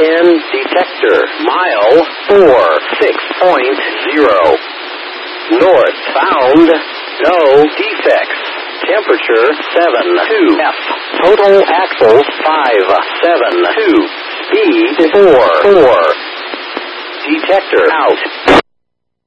10 detector. Mile 46.0. North bound. No defects. Temperature 72 F. Total axles 572. Speed 4. Detector out.